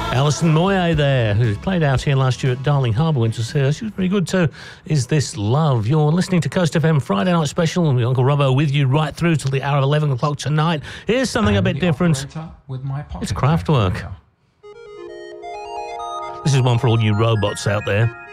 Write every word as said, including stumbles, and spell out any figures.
Alison Moyet there, who played out here last year at Darling Harbour, went to see her. She was pretty good too. Is This Love? You're listening to Coast F M Friday Night Special, and Uncle Robbo with you right through till the hour of eleven o'clock tonight. Here's something a bit different. With my it's Kraftwerk. This is one for all you robots out there.